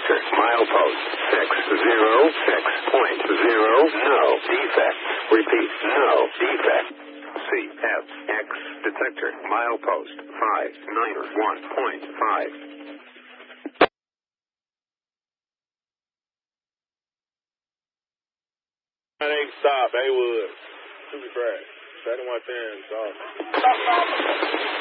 detector. Milepost 606.0. No defects. Repeat, no defects. CFX detector. Milepost 591.5. They ain't stop. They would. Super crash. 7110 stop.